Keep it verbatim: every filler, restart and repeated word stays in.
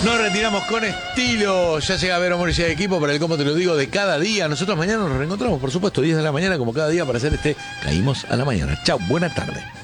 Nos retiramos con estilo. Ya llega a ver Amor y de equipo para el cómo te lo digo de cada día. Nosotros mañana nos reencontramos, por supuesto, diez de la mañana, como cada día, para hacer este Caímos a la mañana. Chau, buena tarde.